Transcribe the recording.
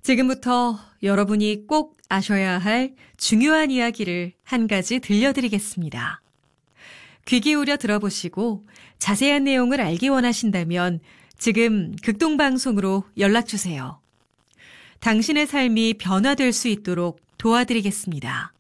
지금부터 여러분이 꼭 아셔야 할 중요한 이야기를 한 가지 들려드리겠습니다. 귀 기울여 들어보시고 자세한 내용을 알기 원하신다면 지금 극동방송으로 연락주세요. 당신의 삶이 변화될 수 있도록 도와드리겠습니다.